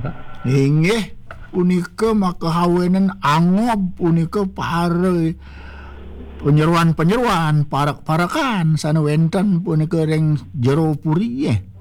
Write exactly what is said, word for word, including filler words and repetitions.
Pak. Inggih punika makahawenan angob punika pare penyeruan-penyeruan parak-parakan sana wenten punika ring jero puri eh.